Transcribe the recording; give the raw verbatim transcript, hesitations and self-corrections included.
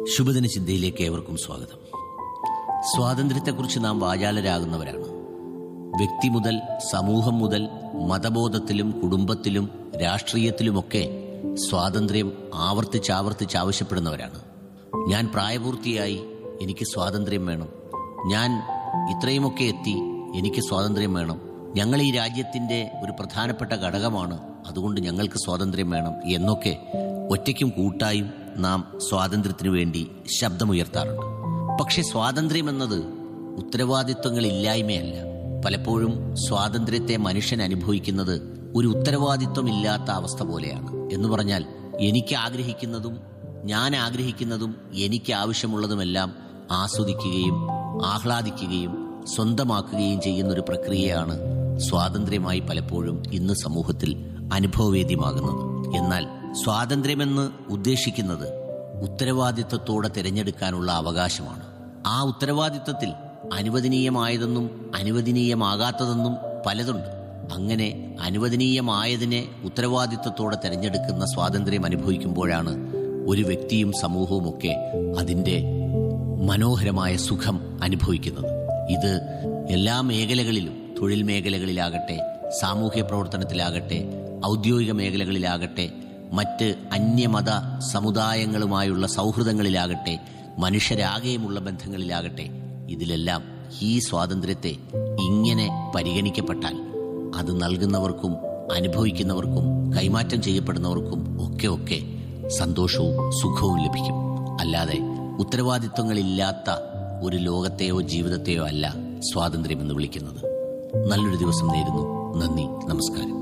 ശുഭദിന ചിന്തയിലേക്ക് ഏവർക്കും സ്വാഗതം. സ്വാതന്ത്ര്യത്തെക്കുറിച്ച് നാം വാചാലരാകുന്നവരാണ്. വ്യക്തി മുതൽ സമൂഹം മുതൽ മതബോധത്തിലും കുടുംബത്തിലും രാഷ്ട്രീയത്തിലുമൊക്കെ സ്വാതന്ത്ര്യം ആവർത്തിച്ചാവർത്തിച്ച് ആവശ്യപ്പെടുന്നവരാണ്. ഞാൻ പ്രായപൂർത്തിയായി, എനിക്ക് സ്വാതന്ത്ര്യം വേണം. ഞാൻ ഇത്രയുമൊക്കെ എത്തി, എനിക്ക് സ്വാതന്ത്ര്യം വേണം. ഞങ്ങൾ ഈ രാജ്യത്തിൻ്റെ ഒരു പ്രധാനപ്പെട്ട ഘടകമാണ്, അതുകൊണ്ട് ഞങ്ങൾക്ക് സ്വാതന്ത്ര്യം വേണം എന്നൊക്കെ ഒറ്റയ്ക്കും കൂട്ടായും നാം സ്വാതന്ത്ര്യത്തിനു വേണ്ടി ശബ്ദമുയർത്താറുണ്ട്. പക്ഷെ സ്വാതന്ത്ര്യം എന്നത് ഉത്തരവാദിത്വങ്ങളില്ലായ്മയല്ല. പലപ്പോഴും സ്വാതന്ത്ര്യത്തെ മനുഷ്യൻ അനുഭവിക്കുന്നത് ഒരു ഉത്തരവാദിത്വമില്ലാത്ത അവസ്ഥ പോലെയാണ്. എന്ന് പറഞ്ഞാൽ, എനിക്ക് ആഗ്രഹിക്കുന്നതും ഞാൻ ആഗ്രഹിക്കുന്നതും എനിക്ക് ആവശ്യമുള്ളതുമെല്ലാം ആസ്വദിക്കുകയും ആഹ്ലാദിക്കുകയും സ്വന്തമാക്കുകയും ചെയ്യുന്നൊരു പ്രക്രിയയാണ് സ്വാതന്ത്ര്യമായി പലപ്പോഴും ഇന്ന് സമൂഹത്തിൽ അനുഭവവേദ്യമാകുന്നത്. എന്നാൽ സ്വാതന്ത്ര്യമെന്ന് ഉദ്ദേശിക്കുന്നത് ഉത്തരവാദിത്വത്തോടെ തിരഞ്ഞെടുക്കാനുള്ള അവകാശമാണ്. ആ ഉത്തരവാദിത്വത്തിൽ അനുവദനീയമായതെന്നും അനുവദനീയമാകാത്തതെന്നും പലതുണ്ട്. അങ്ങനെ അനുവദനീയമായതിനെ ഉത്തരവാദിത്വത്തോടെ തിരഞ്ഞെടുക്കുന്ന സ്വാതന്ത്ര്യം അനുഭവിക്കുമ്പോഴാണ് ഒരു വ്യക്തിയും സമൂഹവുമൊക്കെ അതിൻ്റെ മനോഹരമായ സുഖം അനുഭവിക്കുന്നത്. ഇത് എല്ലാ മേഖലകളിലും, തൊഴിൽ മേഖലകളിലാകട്ടെ, സാമൂഹ്യ പ്രവർത്തനത്തിലാകട്ടെ, ഔദ്യോഗിക മേഖലകളിലാകട്ടെ, മറ്റ് അന്യമത സമുദായങ്ങളുമായുള്ള സൗഹൃദങ്ങളിലാകട്ടെ, മനുഷ്യരാകെയുമുള്ള ബന്ധങ്ങളിലാകട്ടെ, ഇതിലെല്ലാം ഈ സ്വാതന്ത്ര്യത്തെ ഇങ്ങനെ പരിഗണിക്കപ്പെട്ടാൽ അത് നൽകുന്നവർക്കും അനുഭവിക്കുന്നവർക്കും കൈമാറ്റം ചെയ്യപ്പെടുന്നവർക്കും ഒക്കെ ഒക്കെ സന്തോഷവും സുഖവും ലഭിക്കും. അല്ലാതെ ഉത്തരവാദിത്വങ്ങളില്ലാത്ത ഒരു ലോകത്തെയോ ജീവിതത്തെയോ അല്ല സ്വാതന്ത്ര്യമെന്ന് വിളിക്കുന്നത്. നല്ലൊരു ദിവസം നേരുന്നു. നന്ദി, നമസ്കാരം.